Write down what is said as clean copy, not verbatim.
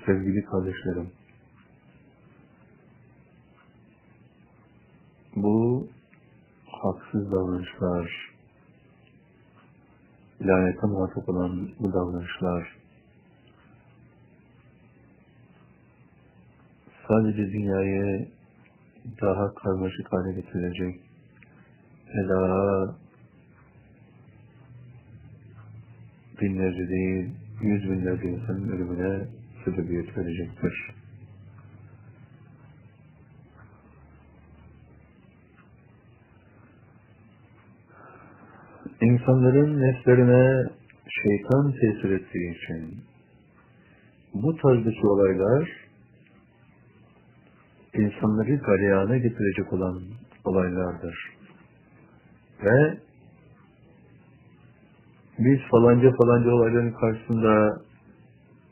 Sevgili kardeşlerim, bu haksız davranışlar, lanete muhatap olan bu davranışlar sadece dünyayı daha karmaşık hale getirecek ve daha binlerce değil, yüz binlerce insanın ölümüne sebebiyet verecektir. İnsanların nefslerine şeytan tesir ettiği için bu tarzdaki olaylar insanları galeyana getirecek olan olaylardır. Ve biz falanca olayların karşısında